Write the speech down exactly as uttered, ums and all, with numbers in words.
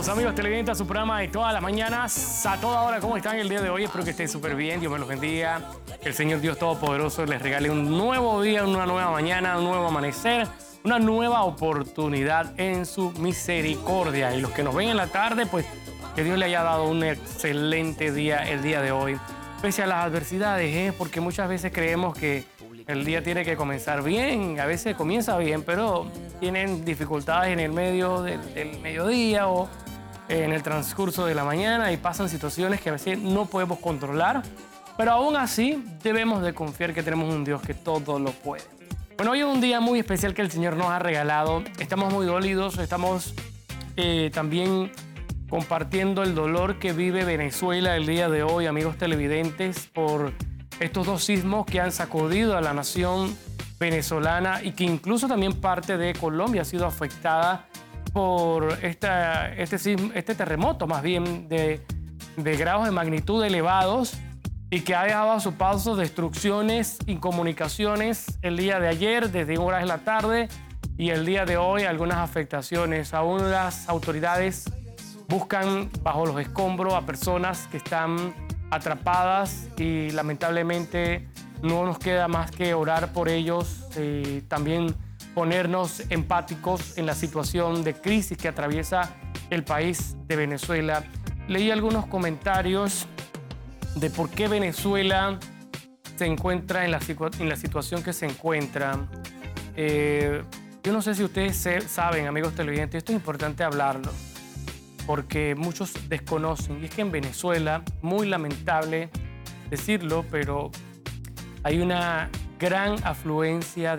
Bienvenidos, amigos televidentes, a su programa de todas las mañanas, a toda hora. ¿Cómo están el día de hoy? Espero que estén súper bien. Dios me los bendiga. Que el Señor Dios Todopoderoso les regale un nuevo día, una nueva mañana, un nuevo amanecer, una nueva oportunidad en su misericordia. Y los que nos ven en la tarde, pues que Dios le haya dado un excelente día el día de hoy. Pese a las adversidades, ¿eh? Porque muchas veces creemos que el día tiene que comenzar bien. A veces comienza bien, pero tienen dificultades en el medio del, del mediodía o en el transcurso de la mañana y pasan situaciones que a veces no podemos controlar. Pero aún así debemos de confiar que tenemos un Dios que todo lo puede. Bueno, hoy es un día muy especial que el Señor nos ha regalado. Estamos muy dolidos, estamos eh, también compartiendo el dolor que vive Venezuela el día de hoy, amigos televidentes, por estos dos sismos que han sacudido a la nación venezolana y que incluso también parte de Colombia ha sido afectada por esta, este, sismo, este terremoto, más bien de, de grados de magnitud elevados, y que ha dejado a su paso destrucciones, incomunicaciones el día de ayer, desde horas de la tarde, y el día de hoy algunas afectaciones. Aún las autoridades buscan bajo los escombros a personas que están atrapadas y lamentablemente no nos queda más que orar por ellos, eh, también ponernos empáticos en la situación de crisis que atraviesa el país de Venezuela. Leí algunos comentarios de por qué Venezuela se encuentra en la, en la situación que se encuentra. Eh, yo no sé si ustedes se, saben, amigos televidentes, esto es importante hablarlo, porque muchos desconocen. Y es que en Venezuela, muy lamentable decirlo, pero hay una gran afluencia de